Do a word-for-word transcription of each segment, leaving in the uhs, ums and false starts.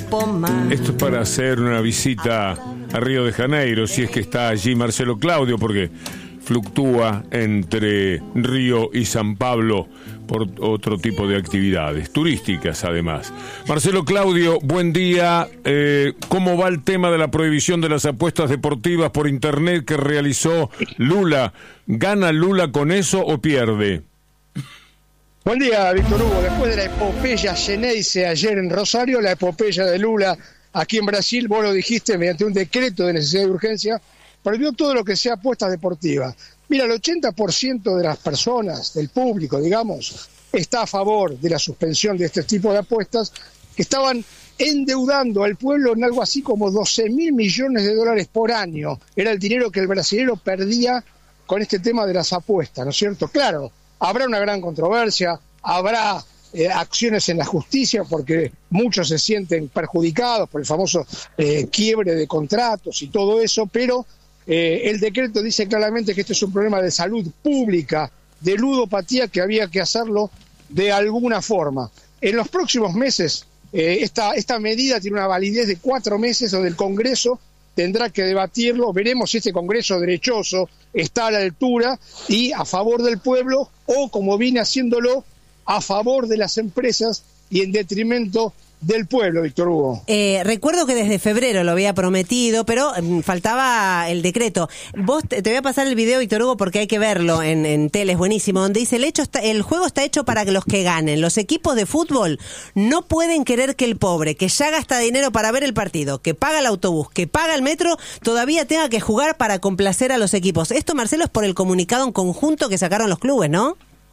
tiempo más. Esto es para hacer una visita a Río de Janeiro, si es que está allí Marcelo Claudio, porque fluctúa entre Río y San Pablo por otro tipo de actividades, turísticas además. Marcelo Claudio, buen día. Eh, ¿Cómo va el tema de la prohibición de las apuestas deportivas por internet que realizó Lula? ¿Gana Lula con eso o pierde? Buen día, Víctor Hugo. Después de la epopeya Xeneize ayer en Rosario, la epopeya de Lula aquí en Brasil, vos lo dijiste, mediante un decreto de necesidad de urgencia, prohibió todo lo que sea apuestas deportivas. Mira, el ochenta por ciento de las personas, del público, digamos, está a favor de la suspensión de este tipo de apuestas, que estaban endeudando al pueblo en algo así como doce mil millones de dólares por año. Era el dinero que el brasileño perdía con este tema de las apuestas, ¿no es cierto? Claro, habrá una gran controversia, habrá eh, acciones en la justicia porque muchos se sienten perjudicados por el famoso eh, quiebre de contratos y todo eso, pero eh, el decreto dice claramente que este es un problema de salud pública, de ludopatía, que había que hacerlo de alguna forma. En los próximos meses, eh, esta, esta medida tiene una validez de cuatro meses donde el Congreso tendrá que debatirlo, veremos si este Congreso derechoso está a la altura y a favor del pueblo o, como viene haciéndolo, a favor de las empresas y en detrimento del pueblo, Víctor Hugo. Eh, recuerdo que desde febrero lo había prometido, pero mm, faltaba el decreto. Vos te, te voy a pasar el video, Víctor Hugo, porque hay que verlo en, en tele, es buenísimo, donde dice el hecho está, el juego está hecho para que los que ganen. Los equipos de fútbol no pueden querer que el pobre, que ya gasta dinero para ver el partido, que paga el autobús, que paga el metro, todavía tenga que jugar para complacer a los equipos. Esto, Marcelo, es por el comunicado en conjunto que sacaron los clubes, ¿no?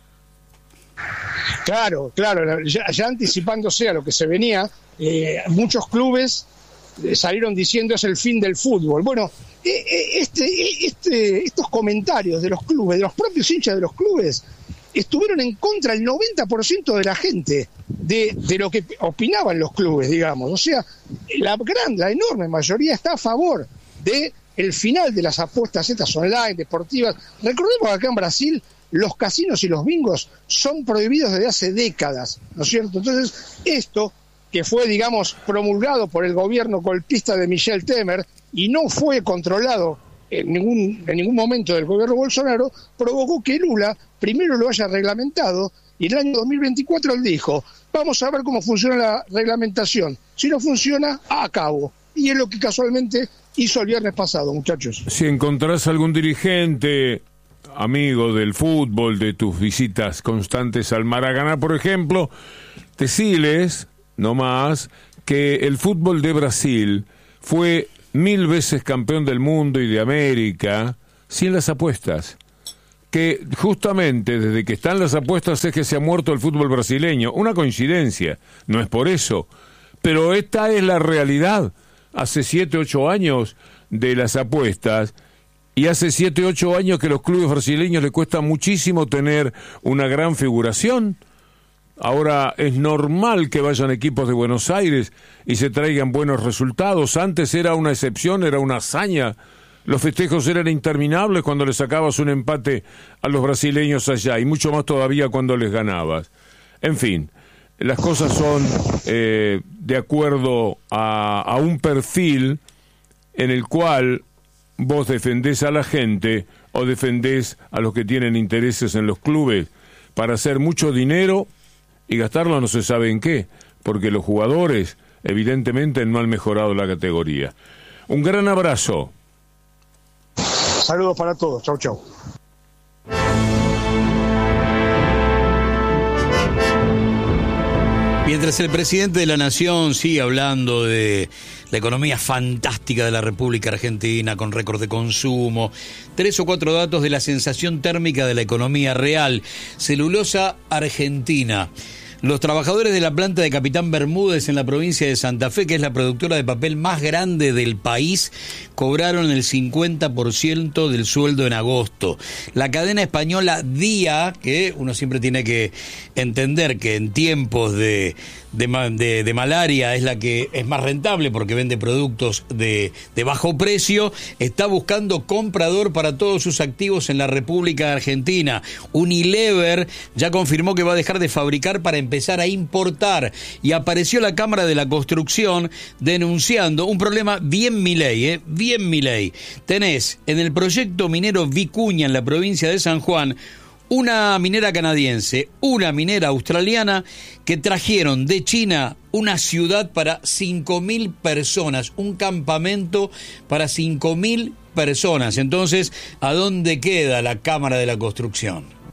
Claro, claro, ya, ya anticipándose a lo que se venía, eh, muchos clubes eh, salieron diciendo es el fin del fútbol. Bueno, eh, este, este, estos comentarios de los clubes, de los propios hinchas de los clubes, estuvieron en contra el noventa por ciento de la gente de, de lo que opinaban los clubes, digamos. O sea, la gran, la enorme mayoría está a favor de el final de las apuestas estas online, deportivas. Recordemos que acá en Brasil los casinos y los bingos son prohibidos desde hace décadas, ¿no es cierto? Entonces, esto, que fue, digamos, promulgado por el gobierno golpista de Michel Temer y no fue controlado en ningún, en ningún momento del gobierno Bolsonaro, provocó que Lula primero lo haya reglamentado y en el año dos mil veinticuatro él dijo, vamos a ver cómo funciona la reglamentación. Si no funciona, a cabo. Y es lo que casualmente hizo el viernes pasado, muchachos. Si encontrás algún dirigente amigo del fútbol, de tus visitas constantes al Maracaná, por ejemplo, deciles, no más, que el fútbol de Brasil fue mil veces campeón del mundo y de América sin las apuestas. Que justamente desde que están las apuestas es que se ha muerto el fútbol brasileño. Una coincidencia, no es por eso, pero esta es la realidad. Hace siete, ocho años de las apuestas, y hace siete, ocho años que a los clubes brasileños les cuesta muchísimo tener una gran figuración. Ahora es normal que vayan equipos de Buenos Aires y se traigan buenos resultados. Antes era una excepción, era una hazaña. Los festejos eran interminables cuando le sacabas un empate a los brasileños allá, y mucho más todavía cuando les ganabas. En fin, las cosas son eh, de acuerdo a, a un perfil en el cual vos defendés a la gente o defendés a los que tienen intereses en los clubes para hacer mucho dinero y gastarlo no se sabe en qué, porque los jugadores evidentemente no han mejorado la categoría. Un gran abrazo. Saludos para todos. Chau, chau. Mientras el presidente de la Nación sigue hablando de la economía fantástica de la República Argentina, con récord de consumo, tres o cuatro datos de la sensación térmica de la economía real. Celulosa Argentina. Los trabajadores de la planta de Capitán Bermúdez en la provincia de Santa Fe, que es la productora de papel más grande del país, cobraron el cincuenta por ciento del sueldo en agosto. La cadena española Día, que uno siempre tiene que entender que en tiempos de, de, de, de malaria es la que es más rentable porque vende productos de, de bajo precio, está buscando comprador para todos sus activos en la República Argentina. Unilever ya confirmó que va a dejar de fabricar para empezar a importar, y apareció la Cámara de la Construcción denunciando un problema bien Milei, ¿eh? bien Milei. Tenés en el proyecto minero Vicuña en la provincia de San Juan una minera canadiense, una minera australiana que trajeron de China una ciudad para cinco mil personas, un campamento para cinco mil personas. Entonces, ¿a dónde queda la Cámara de la Construcción?